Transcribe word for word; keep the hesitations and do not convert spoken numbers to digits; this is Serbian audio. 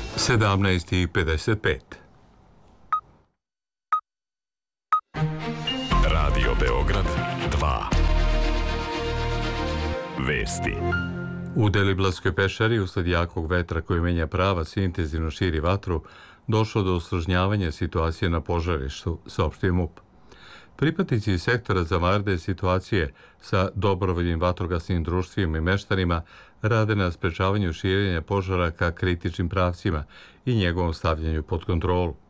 sedamnaest i pedeset pet. Radio Beograd dva. Vesti. U Deliblatskoj pešari, usled jakog vetra koji menja pravac i intenzivno širi vatru, došlo do usložnjavanja situacije na požarištu, saopštio MUP. Pripadnici sektora za vanredne situacije sa dobrovoljnim vatrogasnim društvima i meštanima rade na sprečavanju širenja požara ka kritičnim pravcima i njegovom stavljanju pod kontrolu.